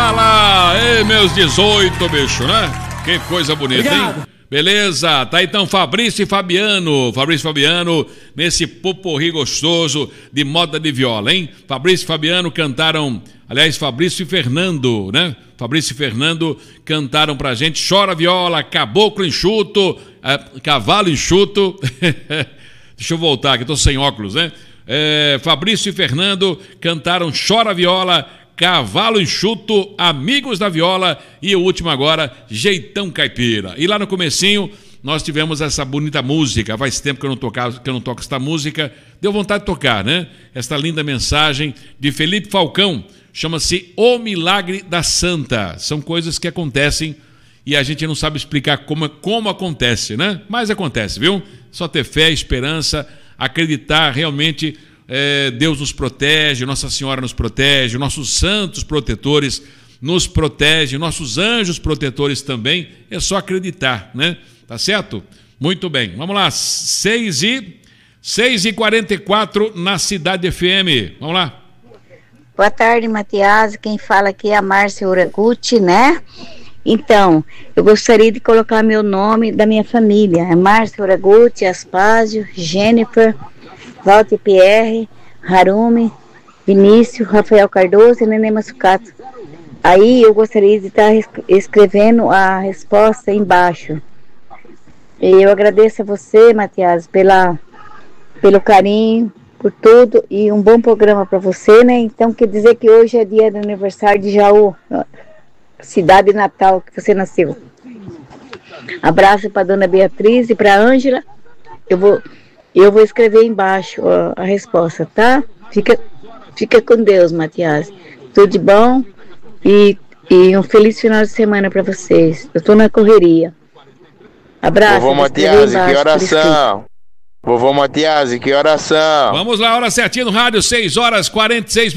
Fala! Ei, meus 18, bicho, né? Que coisa bonita, Obrigado. Hein? Beleza, tá então Fabrício e Fabiano. Fabrício e Fabiano, nesse poporri gostoso de moda de viola, hein? Fabrício e Fabiano cantaram, aliás, Fabrício e Fernando, né? Fabrício e Fernando cantaram pra gente Chora Viola, Caboclo Enxuto, Cavalo Enxuto. Deixa eu voltar, que eu tô sem óculos, né? Fabrício e Fernando cantaram Chora Viola, Cavalo Enxuto, Amigos da Viola e o último agora, Jeitão Caipira. E lá no comecinho nós tivemos essa bonita música, faz tempo que eu não toco essa música, deu vontade de tocar, né? Esta linda mensagem de Felipe Falcão, chama-se O Milagre da Santa. São coisas que acontecem e a gente não sabe explicar como acontece, né? Mas acontece, viu? Só ter fé, esperança, acreditar realmente. Deus nos protege, Nossa Senhora nos protege, nossos santos protetores nos protegem, nossos anjos protetores também, é só acreditar, né? Tá certo? Muito bem, vamos lá, 6h44 na Cidade FM, vamos lá. Boa tarde, Matias, quem fala aqui é a Márcia Uraguchi, né? Então, eu gostaria de colocar meu nome da minha família, é Márcia Uraguchi, Aspásio, Jennifer, Walter Pierre, Harumi, Vinícius, Rafael Cardoso e Nenê Massucato. Aí eu gostaria de estar escrevendo a resposta embaixo. E eu agradeço a você, Matias, pelo carinho, por tudo e um bom programa para você, né? Então quer dizer que hoje é dia do aniversário de Jaú, cidade natal que você nasceu. Abraço para dona Beatriz e para Ângela. Eu vou escrever embaixo a resposta, tá? Fica com Deus, Matias. Tudo de bom e um feliz final de semana para vocês. Eu tô na correria. Abraço. Vovô Matias, que oração. Vovô Matias, que oração. Vamos lá, hora certinha no rádio, 6h46,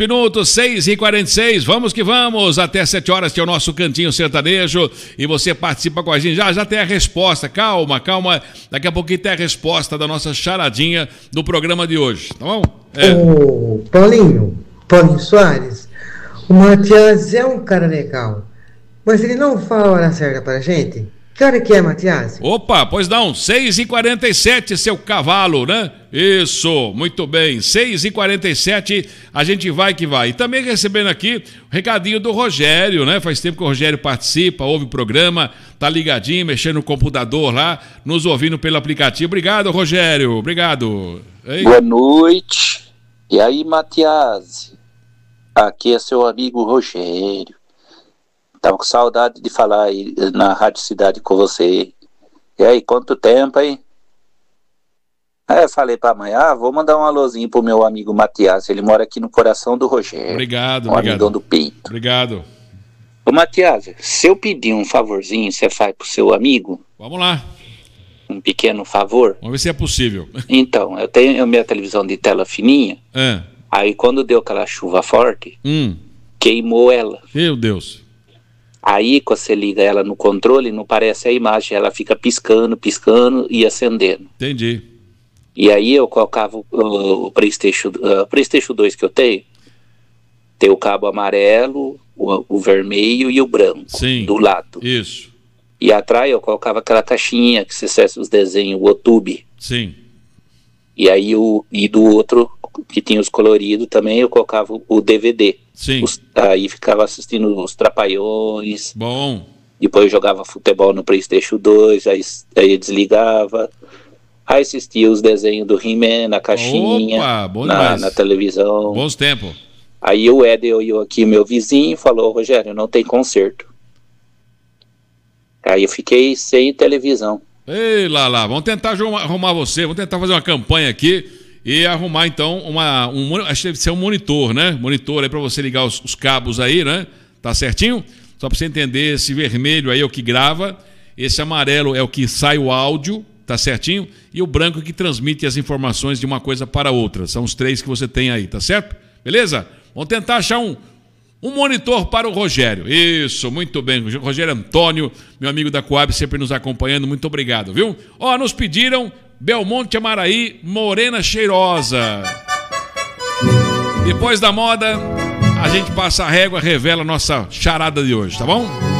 6h46. Vamos que vamos, até 7h que é o nosso Cantinho Sertanejo. E você participa com a gente, já tem a resposta. Calma, daqui a pouquinho tem a resposta da nossa charadinha do programa de hoje, tá bom? Ô, Paulinho Soares, o Matias é um cara legal, mas ele não fala a hora certa pra gente. Que hora que é, Matias? Opa, pois não, 6h47, seu cavalo, né? Isso, muito bem, 6h47, a gente vai que vai. E também recebendo aqui o recadinho do Rogério, né? Faz tempo que o Rogério participa, ouve o programa, tá ligadinho, mexendo no computador lá, nos ouvindo pelo aplicativo. Obrigado, Rogério, obrigado. Ei. Boa noite. E aí, Matias? Aqui é seu amigo Rogério. Tava com saudade de falar aí na Rádio Cidade com você. E aí, quanto tempo, hein? Eu falei pra amanhã, vou mandar um alôzinho pro meu amigo Matias. Ele mora aqui no coração do Rogério. Obrigado. Amigão do peito. Obrigado. Ô, Matias, se eu pedir um favorzinho, você faz pro seu amigo? Vamos lá. Um pequeno favor? Vamos ver se é possível. Então, eu tenho a minha televisão de tela fininha. Aí, quando deu aquela chuva forte, queimou ela. Meu Deus. Aí, quando você liga ela no controle, não parece a imagem, ela fica piscando e acendendo. Entendi. E aí eu colocava o PlayStation 2 que eu tenho, tem o cabo amarelo, o vermelho e o branco. Sim, do lado. Isso. E atrás eu colocava aquela caixinha que você acessa os desenhos, o YouTube. Sim. E aí do outro, que tinha os coloridos também, eu colocava o DVD. Sim. Aí ficava assistindo os Trapalhões. Bom. Depois eu jogava futebol no PlayStation 2, aí eu desligava. Aí assistia os desenhos do He-Man na caixinha. Opa, bom demais. Na televisão. Bons tempos. Aí o Éder, aqui, meu vizinho, falou: Rogério, não tem conserto. Aí eu fiquei sem televisão. Ei, lá, vamos tentar arrumar você, vamos tentar fazer uma campanha aqui e arrumar então acho que deve ser um monitor, né? Monitor aí pra você ligar os cabos aí, né? Tá certinho? Só pra você entender, esse vermelho aí é o que grava, esse amarelo é o que sai o áudio, tá certinho? E o branco é que transmite as informações de uma coisa para outra. São os três que você tem aí, tá certo? Beleza? Vamos tentar achar um monitor para o Rogério. Isso, muito bem. Rogério Antônio, meu amigo da Coab, sempre nos acompanhando. Muito obrigado, viu? Nos pediram Belmonte Amaraí, Morena Cheirosa. Depois da moda, a gente passa a régua, revela a nossa charada de hoje, tá bom?